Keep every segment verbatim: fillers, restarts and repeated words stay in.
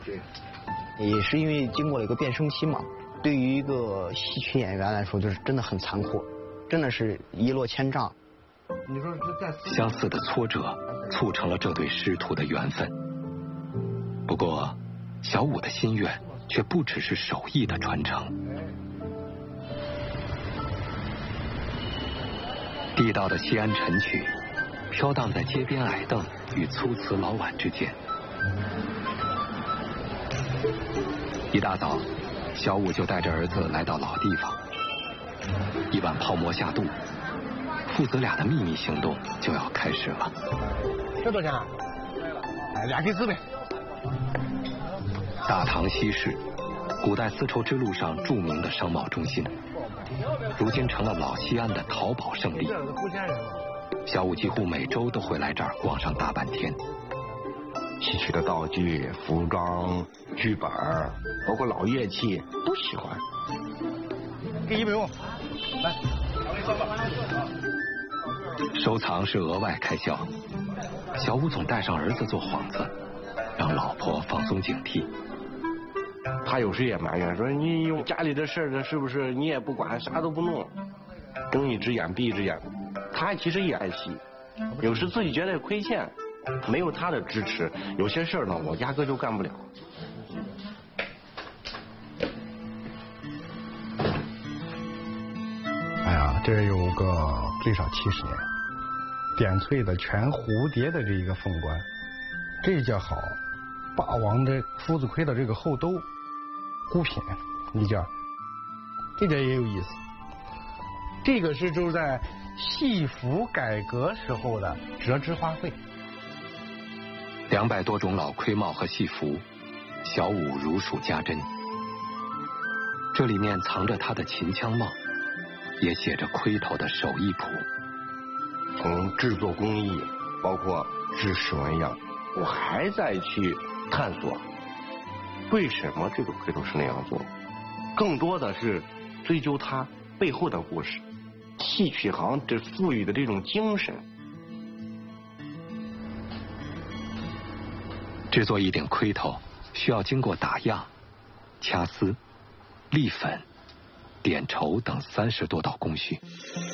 对， 也是因为经过了一个变声期嘛，对于一个戏曲演员来说，就是真的很残酷，真的是一落千丈。 你说在相似的挫折促成了这对师徒的缘分。不过，小武的心愿却不只是手艺的传承。地道的西安陈曲，飘荡在街边矮凳与粗瓷老碗之间。一大早，小武就带着儿子来到老地方。一碗泡馍下肚，父子俩的秘密行动就要开始了。 这多少钱啊？哎，俩给四呗。 大唐西市，古代丝绸之路上著名的商贸中心，如今成了老西安的淘宝圣地。小武几乎每周都会来这儿逛上大半天。 戏曲的道具、服装、剧本，包括老乐器都喜欢。 给一百五，来。 收藏是额外开销，小武总带上儿子做幌子，让老婆放松警惕。 他有时也埋怨说：“你用家里的事儿，是不是你也不管，啥都不弄，睁一只眼闭一只眼？”他其实也爱戏，有时自己觉得亏欠，没有他的支持，有些事儿呢，我压根就干不了。 哎呀，这有个最少七十年，点翠的全蝴蝶的这一个凤冠，这叫好。霸王的夫子盔的这个后兜，孤品一件，这件也有意思。这个是就是在戏服改革时候的折枝花卉。 两百多种老盔帽和戏服，小武如数家珍。这里面藏着他的秦腔帽，也写着盔头的手艺谱。 从制作工艺，包括制式纹样，我还在去探索为什么这个盔头是那样做，更多的是追究它背后的故事，戏曲行这赋予的这种精神。 制作一顶盔头需要经过打样、掐丝、沥粉、点绸等三十多道工序。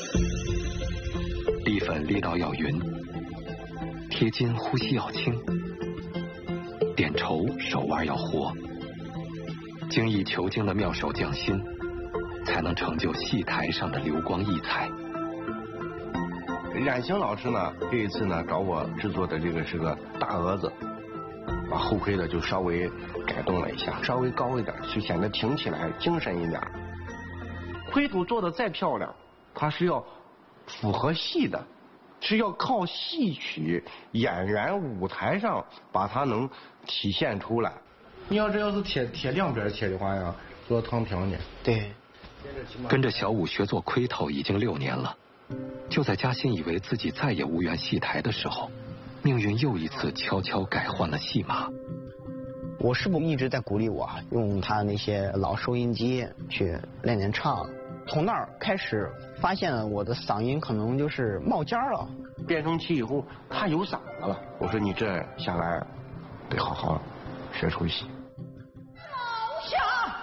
沥粉力道要匀，贴金呼吸要轻，点绸手腕要活，精益求精的妙手匠心，才能成就戏台上的流光溢彩。 冉星老师呢，这一次呢找我制作的这个是个大蛾子，把后盔的就稍微改动了一下，稍微高一点，就显得挺起来精神一点。盔头做的再漂亮，它是要符合戏的，是要靠戏曲演员舞台上把它能体现出来。 你要这要是贴贴两边贴的话呀，做躺平的。 对。 跟着小武学做盔头已经六年了，就在嘉欣以为自己再也无缘戏台的时候，命运又一次悄悄改换了戏码。 我师傅一直在鼓励我用他那些老收音机去练练唱，从那儿开始发现我的嗓音可能就是冒尖了。 变声期以后，他有嗓子了。我说你这下来得好好学出戏。 老乡，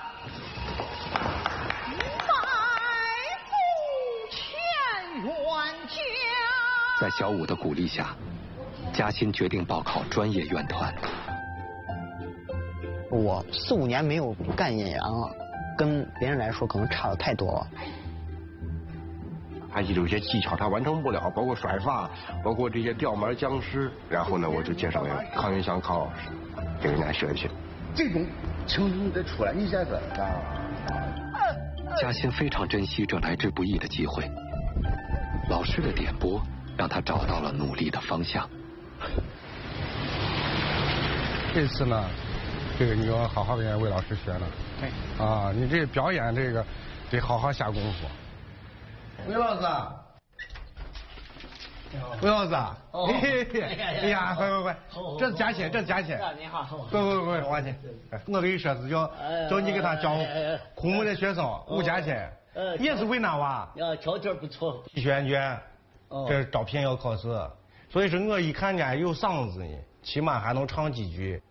埋伏欠冤家。 在小武的鼓励下，嘉欣决定报考专业院团。 我四五年没有干演员了，跟别人来说可能差的太多了。 他有些技巧他完成不了，包括甩发，包括这些调门僵尸。然后呢，我就介绍给康云祥康老师，给人家学去。 这种情形得出来，你先说。 嘉欣非常珍惜这来之不易的机会，老师的点拨让他找到了努力的方向。 这次呢，这个你要好好跟魏老师学了。对。啊，你这表演这个得好好下功夫。魏老师，魏老师，嘿嘿，哎呀，快快快，这是嘉欣，这是嘉欣。 你好。 快快快，王姐，我给你说是叫叫你给他教空木的学生吴嘉欣，也是渭南娃。 呀，条件不错。 体选卷，这招聘要考试，所以说我一看见有嗓子呢，起码还能唱几句。